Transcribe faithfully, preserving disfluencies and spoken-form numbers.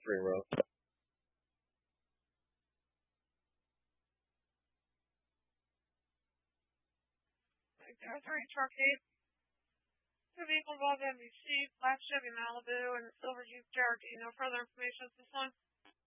buffering row. Zero three truck eight. Two vehicles all been received. Black Chevy Malibu and silver Jeep Cherokee. No further information at this one.